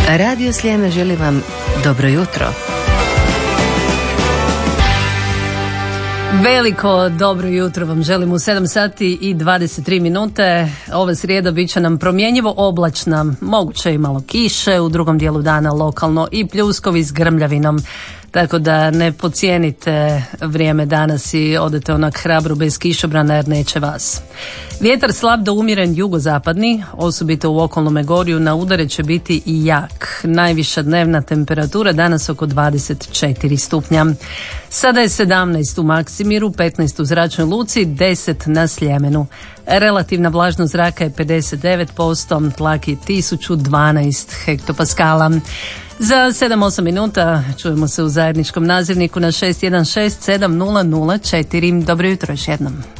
Radio Sljeme želi vam dobro jutro. Veliko dobro jutro vam želim u 7 sati i 23 minute. Ova srijeda bit će nam promjenjivo oblačna, moguće i malo kiše, u drugom dijelu dana lokalno i pljuskovi s grmljavinom. Tako da ne podcijenite vrijeme danas i odete onak hrabro bez kišobrana jer neće vas. Vjetar slab do umjeren jugozapadni, osobito u okolnom Gorju, na udare će biti i jak. Najviša dnevna temperatura danas oko 24 stupnja. Sada je 17 u Maksimiru, 15 u Zračnoj luci, 10 na Sljemenu. Relativna vlažnost zraka je 59%, tlak je 1012 hektopaskala. Za 7-8 minuta čujemo se u zajedničkom nazivniku na 616 7004. Dobro jutro još jednom.